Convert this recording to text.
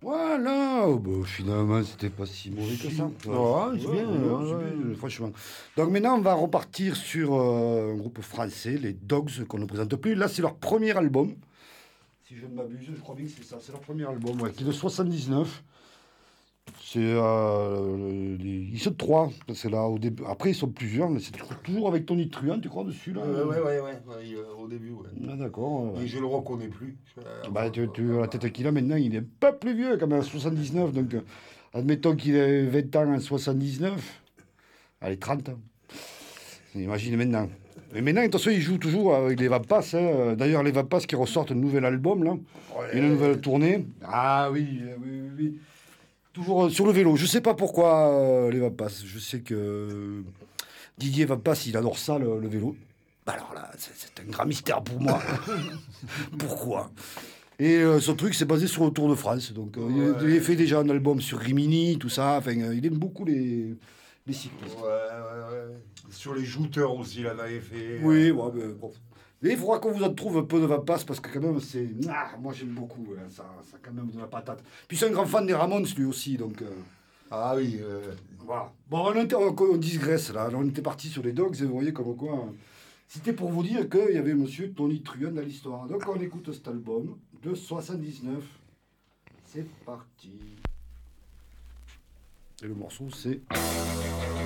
Voilà, oh, bah, finalement, c'était pas si mauvais que ça. Ouais, c'est bien, c'est bien, franchement. Donc maintenant, on va repartir sur un groupe français, les Dogs, qu'on ne présente plus. Là, c'est leur premier album. Si je ne m'abuse, je crois bien que c'est ça. C'est leur premier album, ouais, qui est de 79. C'est, ils sont trois. C'est là, au début. Après, ils sont plusieurs, mais c'est toujours avec Tony Truant, tu crois, dessus, là? Ouais, au début, ouais. Ah, d'accord. Mais je le reconnais plus. Bah, tu la tête qu'il a maintenant, il est pas plus vieux, quand même, à 79. Donc, admettons qu'il ait 20 ans en 79. Allez, 30 ans. Imagine maintenant. Mais maintenant, attention, il joue toujours avec les Vampas. Hein. D'ailleurs, les Vampas qui ressortent un nouvel album, là. Ouais. Une nouvelle tournée. Ah oui, oui. Toujours sur le vélo. Je sais pas pourquoi les Vampas. Je sais que Didier Vampas, il adore ça, le vélo. Bah alors là, c'est un grand mystère pour moi. Pourquoi? Et son truc, c'est basé sur le Tour de France. Donc, il a fait déjà un album sur Rimini, tout ça. Enfin, il aime beaucoup les cyclistes. Ouais. Sur les jouteurs aussi, il en avait fait. Oui, ouais, mais bon. Mais il faudra qu'on vous en trouve un peu de Vampas parce que quand même, c'est... Ah, moi, j'aime beaucoup. Hein, ça a quand même de la patate. Puis c'est un grand fan des Ramones, lui aussi. Donc, Ah oui. voilà. Bon, on digresse là. On était parti sur les Dogs et vous voyez comme quoi... C'était pour vous dire qu'il y avait monsieur Tony Truant dans l'histoire. Donc, on écoute cet album de 79. C'est parti. Et le morceau, c'est...